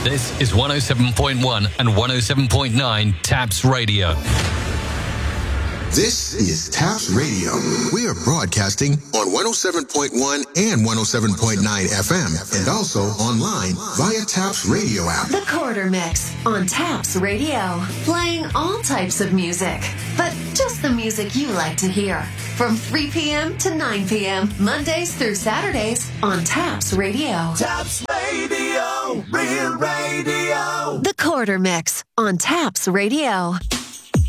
This is 107.1 and 107.9 Taps Radio. This is Taps Radio. We are broadcasting on 107.1 and 107.9 FM and also online via Taps Radio app. The Quarter Mix on Taps Radio. Playing all types of music, but just the music you like to hear. From 3 p.m. to 9 p.m. Mondays through Saturdays on Taps Radio. Taps Radio, real radio. The Quarter Mix on Taps Radio.